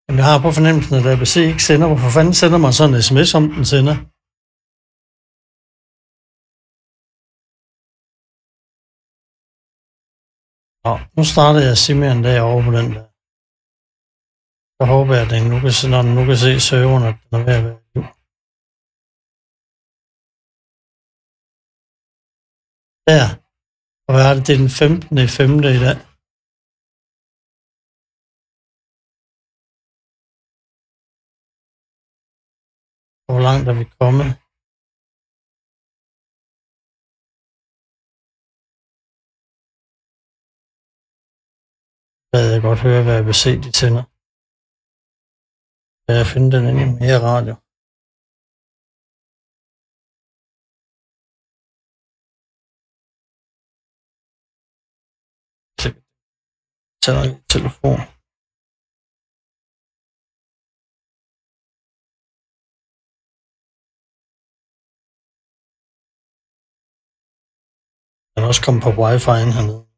Jamen, jeg har på fornemmelsen, at ABC ikke sender. Hvorfor fanden sender man sådan en sms, om den sender? Nå, nu starter jeg simpelthen derovre på den der. Så håber jeg, at den nu kan, når den nu kan se serveren, at den er ved at være i liv. Der. Og hvad er det? Det er den 15.5. i dag. Hvor langt er vi kommet? Jeg gad godt høre, hvad ABC de tænder. Kan jeg finde den inde i mere radio? Tænder i telefon. Den er også kommet på wifi hernede.